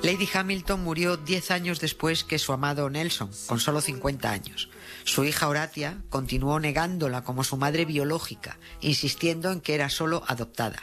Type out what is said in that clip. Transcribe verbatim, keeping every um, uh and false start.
Lady Hamilton murió diez años después que su amado Nelson, con solo cincuenta años. Su hija Horatia continuó negándola como su madre biológica, insistiendo en que era solo adoptada.